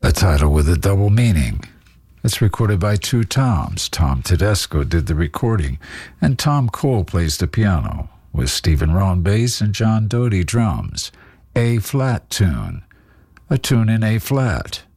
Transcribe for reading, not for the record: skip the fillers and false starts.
a title with a double meaning. It's recorded by two Toms. Tom Tedesco did the recording, and Tom Cole plays the piano, with Stephen Rohn bass and John Doty drums. A-flat tune, a tune in A-flat.